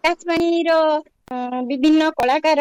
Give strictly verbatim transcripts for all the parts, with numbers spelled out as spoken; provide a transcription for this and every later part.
आकाशवाणी रो विभिन्न कलाकार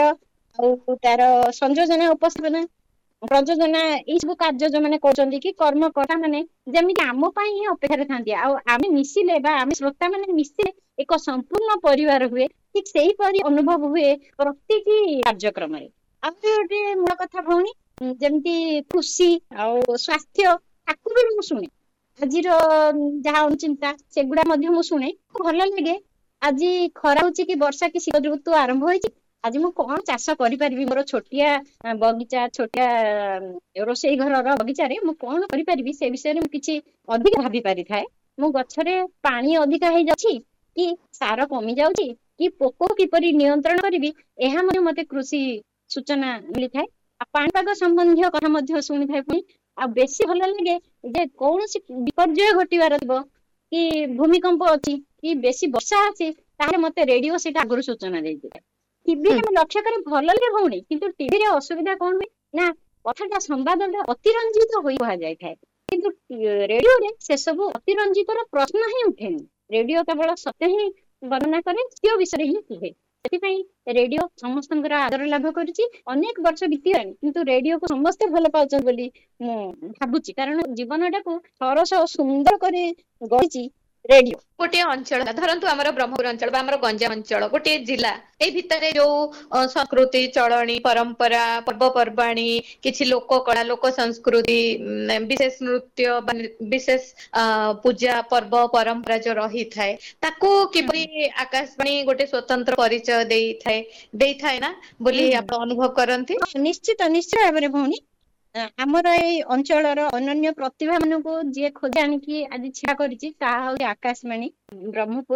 और तार संयोजना उपस्थापना प्रयोजना ये सब कार्य जो मैंने कहते कि कर्मकर्ता मैंने जमी आम ही अपेक्षा था आम मिसिले आम श्रोता मैंने मिसिले एक संपूर्ण परिवार हुए ठीक से अनुभव हुए प्रति कार्यक्रम गोटे मूल कथा भौणी जमी कृषि आ स्वास्थ्य ताकू भी मुझे शुणे आज जहाँ चिंता सेगुड़ा शुणे भल लगे आज खरा हो कि वर्षा कि शीत ऋतु आरंभ हो आज मु कौन चाष करि मोर छोटिया बगीचा छोटिया रोषेई घर बगीचा रे मु कौन करि से विषय में किसी अधिक भाभी पारि थाए मु गछरे पानी अधिका हो जाछि कि सार कमी जाउछि कि पोको किपरि नियंत्रण करिवि एहा मते कृषि सूचना मिली थाए आ पाणीपाग संबंधी कथा मध्ये सुनि थाए पुनी आ बेसी भल लगे जे कौन विपर्यय घटिवार थबो कि भूमिकंप अछि कि बेसी वर्षा अछि ताले मते रेडियो सेटा आगुरु सूचना देइ दिए टीवी रे लक्ष्य करे भल लगे भौणी किंतु टीवी रे असुविधा कोन हुए ना कथाटा संवाद अतिरंजित होई कहा जाय थाए किंतु रेडियो रे से सब अतिरंजित रो प्रश्न ही उठेनी रेडियो केवल सत्य ही वर्णना करे त्यो विषय ही कहे सेति रेडियो समस्त आदर लाभ करिछि अनेक वर्ष बीतीलानी किंतु रेडियो को समस्त भल पाउछन बोली मु भाबुछि कारण जीवनटा को सरस सुंदर करे गइछि रेडियो गोटे अंचल धरतु आमर ब्रह्मपुर अंचल आमर गंजाम अंचल गोटे जिला ए भितर जो संस्कृति चलनी परंपरा पर्वपर्वाणी किछि लोक कला लोक संस्कृति विशेष नृत्य विशेष पूजा पर्व परंपरा जो रही थाए ताको किपरि आकाशवाणी गोटे स्वतंत्र परिचय देई थाए देई थाए ना बोली आप अनुभव करंती निश्चित निश्चय भाबरे भौणी आमर ए अंचल अनन्य प्रतिभा मान को जी खोज आनिकी आज छिड़ा करिछि आकाशवाणी ब्रह्मपुर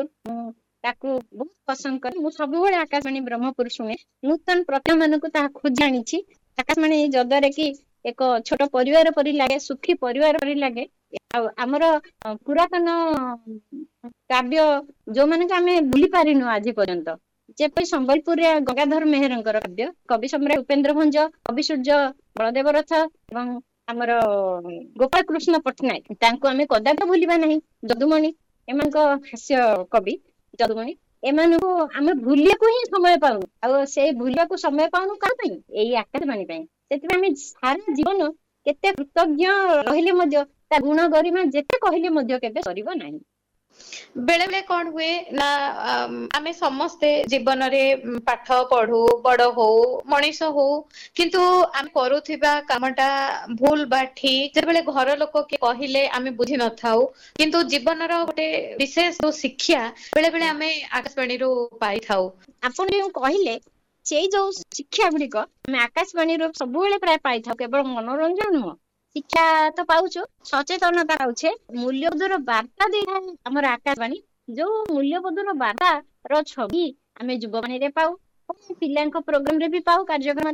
ताकू बहुत पसंद करे मु सब बेले आकाशवाणी ब्रह्मपुर शुणे नूतन प्रतिभा मान को ता खोज आनिछि आकाशवाणी जद्वारा कि एक छोट परिवार परि लागे सुखी परिवार परि लागे आमर पुरातन काव्य जो माने आमे भूली पारिनु आज पर्यंत जेपरि संबलपुर गंगाधर मेहरंकर काव्य कवि सम्राट उपेन्द्र भंज कवि सूर्य बलदेव रथ एवं आमर गोपाल कृष्ण पट्टनायक तांको आमे कदापि भूलिबा नहीं जदुमणि एमानक हास्य कवि जदुमणि एमानको आमे भूलिया को ही समय पाउनु आ से भूलिया को समय पाउनु का पई एई आकाशवाणी पई सेति आमे सारा जीवन केते कृतज्ञ रहिले मध्य ता गुण गरिमा जेते कहिले मध्य केबे सरिबो नाही बेले बेले कौन हुए ना आमे समस्ते जीवन रे पाठ पढ़ू बड़ हो मनीष हो किंतु आम करूथिबा कामटा भूल बा ठीक जे बेले घर लोक के कहिले आमे बुझी न थाउ किंतु जीवन रो गोटे विशेष जो शिक्षा बेले बेले आमे आकाशवाणी रो पाई थाउ आपन जो कहिले सेई जो शिक्षा गुडी को आमे आकाशवाणी रो सब बेले प्राय पाई थाउ केवल मनोरंजन नुह शिक्षा तो पाउछु सचेतनता पाउछे मूल्यबोधर वार्ता दे हमर आकाशवाणी जो मूल्यबोधर वार्ता रो छवि आमे जुबवाणी रे पाउ पिलांको प्रोग्राम रे भी पाउ कार्यक्रम